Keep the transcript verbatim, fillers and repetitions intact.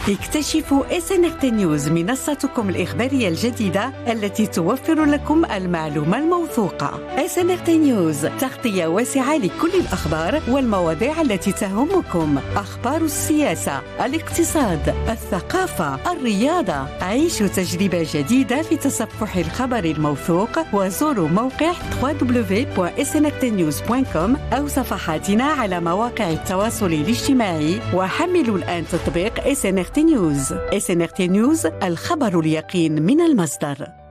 اكتشفوا إس إن آر تي نيوز، منصتكم الإخبارية الجديدة التي توفر لكم المعلومة الموثوقة. إس إن آر تي نيوز، تغطية واسعة لكل الأخبار والمواضيع التي تهمكم، أخبار السياسة، الاقتصاد، الثقافة، الرياضة. عيشوا تجربة جديدة في تصفح الخبر الموثوق، وزوروا موقع دبليو دبليو دبليو دوت إس إن آر تي نيوز دوت كوم أو صفحاتنا على مواقع التواصل الاجتماعي، وحملوا الآن تطبيق إس إن آر تي نيوز. إس إن آر تي نيوز، الخبر اليقين من المصدر.